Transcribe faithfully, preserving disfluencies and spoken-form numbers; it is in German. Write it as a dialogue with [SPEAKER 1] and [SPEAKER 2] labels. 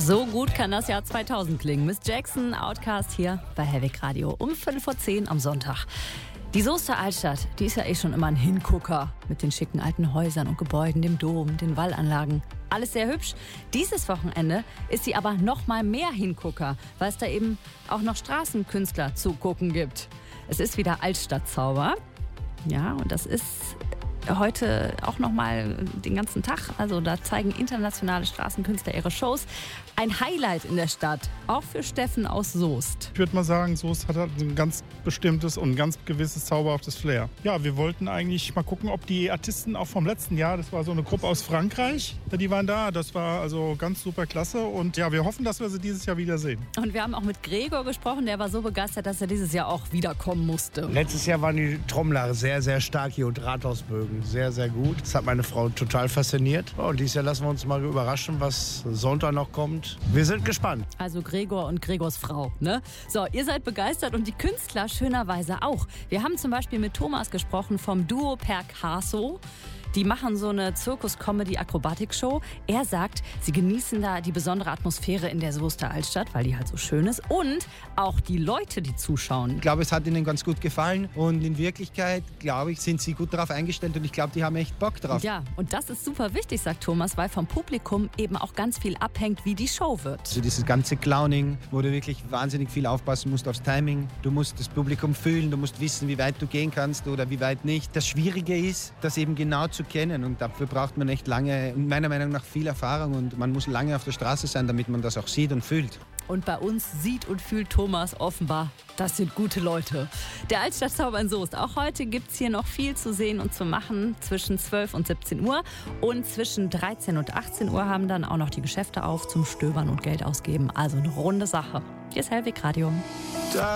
[SPEAKER 1] So gut kann das Jahr zweitausend klingen. Miss Jackson, Outcast hier bei Hellwig Radio um Viertel vor zehn am Sonntag. Die Soester Altstadt, die ist ja eh schon immer ein Hingucker mit den schicken alten Häusern und Gebäuden, dem Dom, den Wallanlagen. Alles sehr hübsch. Dieses Wochenende ist sie aber noch mal mehr Hingucker, weil es da eben auch noch Straßenkünstler zu gucken gibt. Es ist wieder Altstadtzauber. Ja, und das ist heute auch noch mal den ganzen Tag. Also da zeigen internationale Straßenkünstler ihre Shows. Ein Highlight in der Stadt, auch für Steffen aus Soest.
[SPEAKER 2] Ich würde mal sagen, Soest hat halt ein ganz bestimmtes und ein ganz gewisses zauberhaftes Flair. Ja, wir wollten eigentlich mal gucken, ob die Artisten auch vom letzten Jahr, das war so eine Gruppe aus Frankreich, die waren da. Das war also ganz super klasse und ja, wir hoffen, dass wir sie dieses Jahr wiedersehen.
[SPEAKER 1] Und wir haben auch mit Gregor gesprochen, der war so begeistert, dass er dieses Jahr auch wiederkommen musste.
[SPEAKER 3] Letztes Jahr waren die Trommler sehr, sehr stark hier und Rathausbögen sehr, sehr gut. Das hat meine Frau total fasziniert. Und dieses Jahr lassen wir uns mal überraschen, was Sonntag noch kommt. Wir sind gespannt.
[SPEAKER 1] Also Gregor und Gregors Frau, ne? So, ihr seid begeistert und die Künstler schönerweise auch. Wir haben zum Beispiel mit Thomas gesprochen vom Duo Percasso. Die machen so eine Zirkus-Comedy-Akrobatik-Show. Er sagt, sie genießen da die besondere Atmosphäre in der Soester Altstadt, weil die halt so schön ist. Und auch die Leute, die zuschauen.
[SPEAKER 4] Ich glaube, es hat ihnen ganz gut gefallen. Und in Wirklichkeit, glaube ich, sind sie gut darauf eingestellt. Und ich glaube, die haben echt Bock drauf.
[SPEAKER 1] Ja, und das ist super wichtig, sagt Thomas, weil vom Publikum eben auch ganz viel abhängt, wie die Show wird.
[SPEAKER 4] Also dieses ganze Clowning, wo du wirklich wahnsinnig viel aufpassen musst aufs Timing. Du musst das Publikum fühlen, du musst wissen, wie weit du gehen kannst oder wie weit nicht. Das Schwierige ist, das eben genau zu kennen und dafür braucht man echt lange und meiner Meinung nach viel Erfahrung und man muss lange auf der Straße sein, damit man das auch sieht und fühlt.
[SPEAKER 1] Und bei uns sieht und fühlt Thomas offenbar, das sind gute Leute. Der Altstadtzauber in Soest. Auch heute gibt es hier noch viel zu sehen und zu machen zwischen zwölf und siebzehn Uhr. Und zwischen dreizehn und achtzehn Uhr haben dann auch noch die Geschäfte auf zum Stöbern und Geld ausgeben. Also eine runde Sache. Hier ist Hellwig Radio.